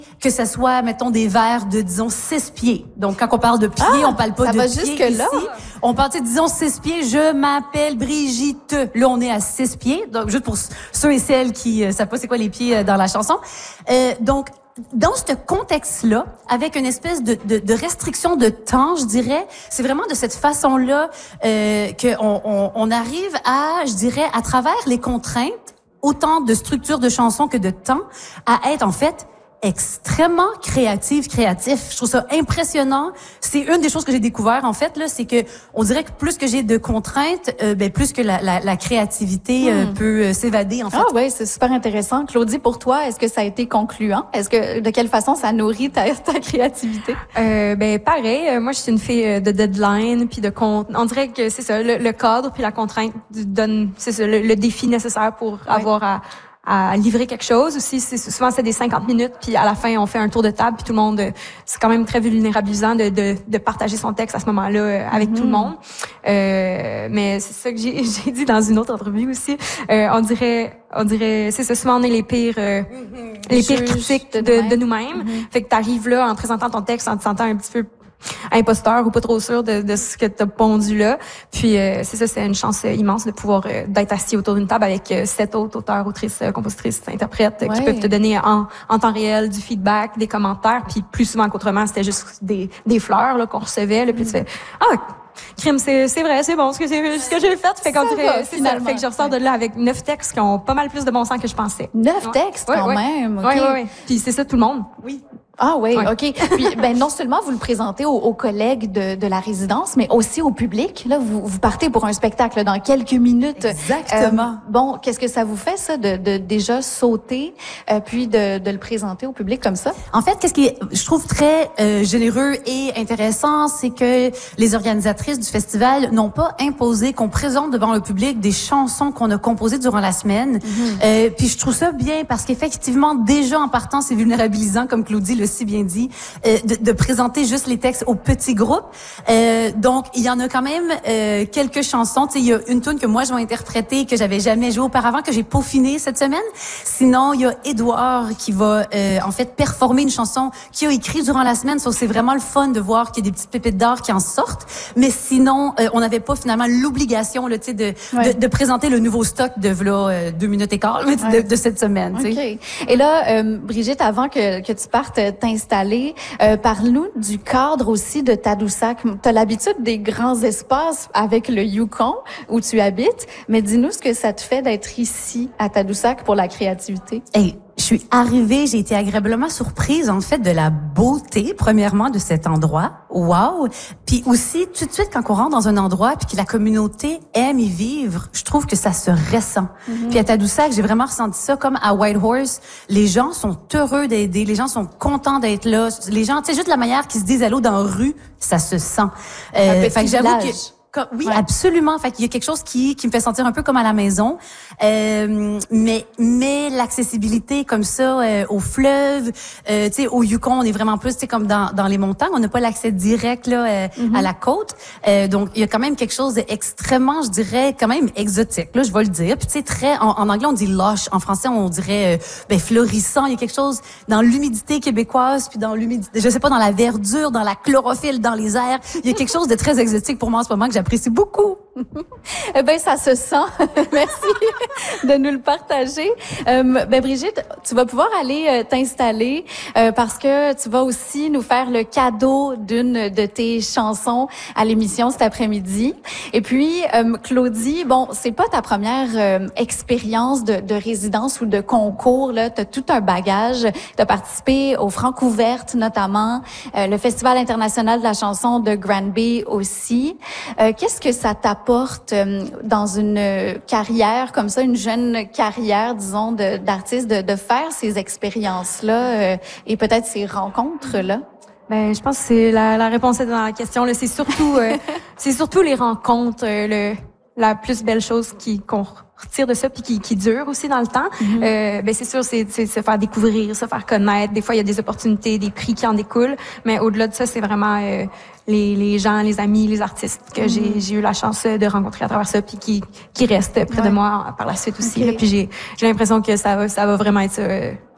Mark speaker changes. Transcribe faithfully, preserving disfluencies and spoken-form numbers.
Speaker 1: que ce soit, mettons, des vers de, disons, six pieds. Donc, quand on parle de pieds,
Speaker 2: ah,
Speaker 1: on parle pas
Speaker 2: ça
Speaker 1: de
Speaker 2: va
Speaker 1: pieds
Speaker 2: jusque
Speaker 1: ici.
Speaker 2: là.
Speaker 1: On parle, disons, six pieds. Je m'appelle Brigitte. Là, on est à six pieds. Donc, juste pour ceux et celles qui euh, savent pas c'est quoi les pieds euh, dans la chanson. Euh, donc, dans ce contexte-là, avec une espèce de, de, de restriction de temps, je dirais, c'est vraiment de cette façon-là euh, qu'on on, on arrive à, je dirais, à travers les contraintes, autant de structure de chansons que de temps, à être en fait extrêmement créative, créatif. Je trouve ça impressionnant. C'est une des choses que j'ai découvert en fait là, c'est que on dirait que plus que j'ai de contraintes, euh, ben plus que la, la, la créativité euh, hmm. peut euh, s'évader en fait.
Speaker 2: Ah oui, c'est super intéressant. Claudie, pour toi, est-ce que ça a été concluant? Est-ce que de quelle façon ça nourrit ta, ta créativité?
Speaker 3: Euh, ben pareil. Euh, moi, je suis une fille de deadline puis de compte. On dirait que c'est ça, le, le cadre puis la contrainte donne, c'est ça, le, le défi nécessaire pour ouais. avoir à à livrer quelque chose aussi. C'est, souvent, c'est des cinquante minutes, puis à la fin, on fait un tour de table, puis tout le monde... C'est quand même très vulnérabilisant de, de, de partager son texte à ce moment-là avec mm-hmm. tout le monde. Euh, mais c'est ça que j'ai, j'ai dit dans une autre entrevue aussi. Euh, on dirait... On dirait... C'est ça, souvent, on est les pires... Euh, mm-hmm. les pires critiques de, de, de nous-mêmes. Mm-hmm. Fait que t'arrives là en présentant ton texte, en te sentant un petit peu imposteur ou pas trop sûr de, de ce que t'as pondu là. Puis euh, c'est ça, c'est une chance euh, immense de pouvoir euh, d'être assis autour d'une table avec euh, sept autres auteurs, autrices, euh, compositrices, interprètes euh, ouais. qui peuvent te donner en, en temps réel du feedback, des commentaires. Puis plus souvent qu'autrement, c'était juste des, des fleurs là qu'on recevait. Là, puis mm. tu fais ah crime, c'est c'est vrai, c'est bon ce que c'est ce que j'ai fait. Fait qu'on dirait, c'est ça. Fait que je ressors de là avec neuf textes qui ont pas mal plus de bon sens que je pensais.
Speaker 2: Neuf
Speaker 3: ouais.
Speaker 2: textes
Speaker 3: ouais,
Speaker 2: quand
Speaker 3: ouais.
Speaker 2: même.
Speaker 3: Oui, oui, oui. Puis c'est ça tout le monde.
Speaker 1: Oui.
Speaker 2: Ah oui,
Speaker 3: ouais.
Speaker 2: OK. Puis ben non seulement vous le présentez aux, aux collègues de, de la résidence, mais aussi au public. Là, vous, vous partez pour un spectacle là, dans quelques minutes.
Speaker 1: Exactement.
Speaker 2: Euh, bon, qu'est-ce que ça vous fait ça de, de déjà sauter euh, puis de, de le présenter au public comme ça?
Speaker 1: En fait, qu'est-ce qui est, je trouve très euh, généreux et intéressant, c'est que les organisatrices du festival n'ont pas imposé qu'on présente devant le public des chansons qu'on a composées durant la semaine. Mm-hmm. Euh, puis je trouve ça bien parce qu'effectivement, déjà en partant, c'est vulnérabilisant, comme Claudie le si bien dit, euh, de, de présenter juste les textes aux petits groupes. Euh, donc, il y en a quand même euh, quelques chansons. Tu sais, il y a une tune que moi, je vais interpréter, que j'avais jamais joué auparavant, que j'ai peaufiné cette semaine. Sinon, il y a Édouard qui va, euh, en fait, performer une chanson qu'il a écrite durant la semaine. So, c'est vraiment le fun de voir qu'il y a des petites pépites d'or qui en sortent. Mais sinon, euh, on n'avait pas finalement l'obligation, là, tu sais, de, ouais. de, de présenter le nouveau stock de, là, euh, deux minutes et quart, mais ouais. de, de cette semaine, tu sais.
Speaker 2: OK. Et là, euh, Brigitte, avant que, que tu partes t'installer. Euh, parle-nous du cadre aussi de Tadoussac. Tu as l'habitude des grands espaces avec le Yukon où tu habites, mais dis-nous ce que ça te fait d'être ici à Tadoussac pour la créativité.
Speaker 1: Hey, je suis arrivée, j'ai été agréablement surprise en fait de la beauté premièrement de cet endroit. Wow! Puis aussi tout de suite quand on rentre dans un endroit puis que la communauté aime y vivre, je trouve que ça se ressent. Mm-hmm. Puis à Tadoussac, j'ai vraiment ressenti ça comme à Whitehorse, les gens sont heureux d'aider, les gens sont contents d'être là, les gens, tu sais juste la manière qu'ils se disent allô dans la rue, ça se sent.
Speaker 2: Euh, fait que j'avoue que
Speaker 1: Comme, oui, ouais. absolument. Fait qu'il y a quelque chose qui qui me fait sentir un peu comme à la maison. Euh, mais mais l'accessibilité comme ça euh, au fleuve, euh, tu sais au Yukon, on est vraiment plus tu sais comme dans dans les montagnes, on n'a pas l'accès direct là euh, mm-hmm. à la côte. Euh, donc il y a quand même quelque chose d'extrêmement, je dirais quand même exotique. Là, je vais le dire. Puis tu sais très en, en anglais on dit lush, en français on dirait euh, ben florissant. Il y a quelque chose dans l'humidité québécoise puis dans l'humidité, je sais pas dans la verdure, dans la chlorophylle, dans les airs. Il y a quelque chose de très exotique pour moi en ce moment que j'apprécie beaucoup.
Speaker 2: Eh ben ça se sent. Merci de nous le partager. Euh, ben Brigitte, tu vas pouvoir aller euh, t'installer euh, parce que tu vas aussi nous faire le cadeau d'une de tes chansons à l'émission cet après-midi. Et puis euh, Claudie, bon, c'est pas ta première euh, expérience de, de résidence ou de concours là, tu as tout un bagage, tu as participé au Francouverte notamment, euh, le Festival international de la chanson de Granby aussi. Euh, qu'est-ce que ça t'apporte euh, dans une carrière comme ça, une jeune carrière, disons, de, d'artiste, de, de faire ces expériences-là euh, et peut-être ces rencontres-là?
Speaker 3: Ben, je pense que c'est la, la réponse est dans la question. Là, c'est surtout, euh, c'est surtout les rencontres, euh, le, la plus belle chose qui qu'on retire de ça puis qui, qui dure aussi dans le temps. Mm-hmm. Euh, ben c'est sûr, c'est, c'est se faire découvrir, se faire connaître. Des fois, il y a des opportunités, des prix qui en découlent, mais au-delà de ça, c'est vraiment euh, les, les gens, les amis, les artistes que mm-hmm. j'ai, j'ai eu la chance de rencontrer à travers ça puis qui, qui restent près ouais. de moi par la suite aussi. Okay. Là, puis j'ai, j'ai l'impression que ça va, ça va vraiment être ça. Euh,